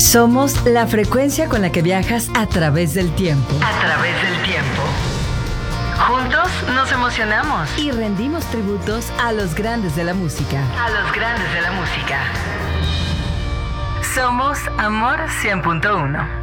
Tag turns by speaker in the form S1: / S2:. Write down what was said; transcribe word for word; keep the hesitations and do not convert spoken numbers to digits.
S1: Somos la frecuencia con la que viajas a través del tiempo.
S2: A través del tiempo. Juntos nos emocionamos.
S1: Y rendimos tributos a los grandes de la música.
S2: A los grandes de la música. Somos Amor cien punto uno.